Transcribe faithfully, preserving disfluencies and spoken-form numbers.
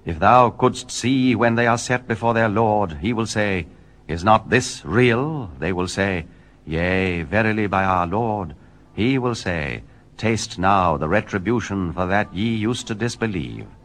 If thou couldst see when they are set before their Lord, he will say, Is not this real? They will say, Yea, verily by our Lord. He will say, Taste now the retribution for that ye used to disbelieve.